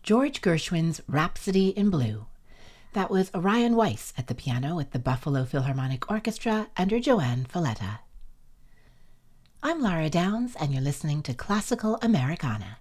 George Gershwin's Rhapsody in Blue. That was Orion Weiss at the piano with the Buffalo Philharmonic Orchestra under Joanne Falletta. I'm Lara Downs, and you're listening to Classical Americana.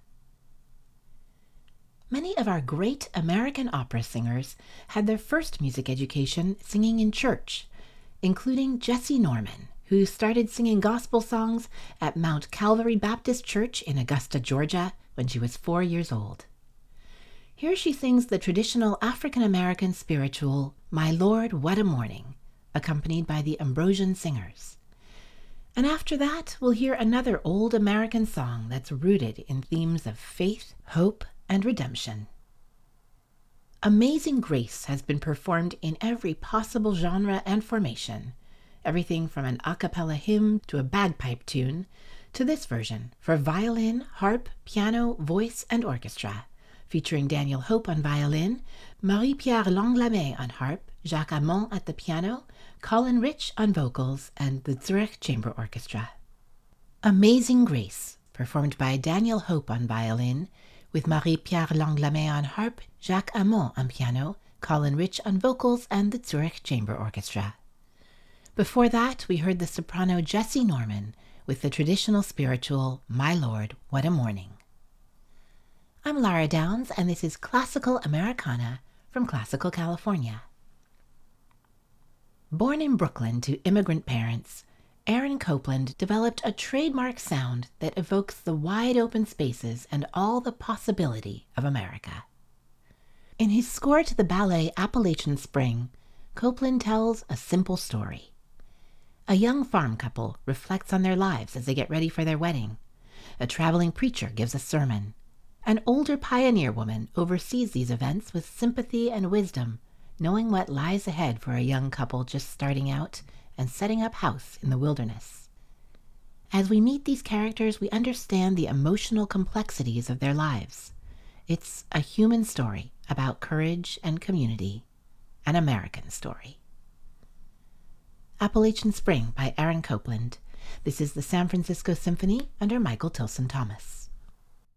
Many of our great American opera singers had their first music education singing in church, including Jessye Norman, who started singing gospel songs at Mount Calvary Baptist Church in Augusta, Georgia, when she was 4 years old. Here she sings the traditional African-American spiritual, My Lord, What a Morning, accompanied by the Ambrosian Singers. And after that, we'll hear another old American song that's rooted in themes of faith, hope, and redemption. Amazing Grace has been performed in every possible genre and formation, everything from an a cappella hymn to a bagpipe tune, to this version for violin, harp, piano, voice, and orchestra, featuring Daniel Hope on violin, Marie-Pierre Langlamé on harp, Jacques Amont at the piano, Colin Rich on vocals, and the Zurich Chamber Orchestra. Amazing Grace, performed by Daniel Hope on violin, with Marie-Pierre Langlamé on harp, Jacques Amont on piano, Colin Rich on vocals, and the Zurich Chamber Orchestra. Before that, we heard the soprano Jessye Norman with the traditional spiritual My Lord, What a Morning. I'm Lara Downs, and this is Classical Americana from Classical California. Born in Brooklyn to immigrant parents, Aaron Copland developed a trademark sound that evokes the wide-open spaces and all the possibility of America. In his score to the ballet Appalachian Spring, Copland tells a simple story. A young farm couple reflects on their lives as they get ready for their wedding. A traveling preacher gives a sermon. An older pioneer woman oversees these events with sympathy and wisdom, knowing what lies ahead for a young couple just starting out and setting up house in the wilderness. As we meet these characters, we understand the emotional complexities of their lives. It's a human story about courage and community, an American story. Appalachian Spring by Aaron Copland. This is the San Francisco Symphony under Michael Tilson Thomas.